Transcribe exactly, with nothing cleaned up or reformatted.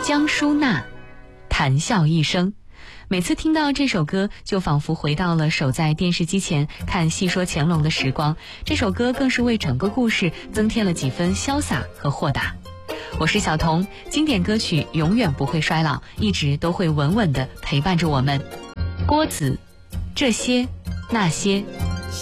江淑娜，谈笑一生。每次听到这首歌，就仿佛回到了守在电视机前看戏说乾隆的时光。这首歌更是为整个故事增添了几分潇洒和豁达。我是小童，经典歌曲永远不会衰老，一直都会稳稳地陪伴着我们。郭子，这些那些。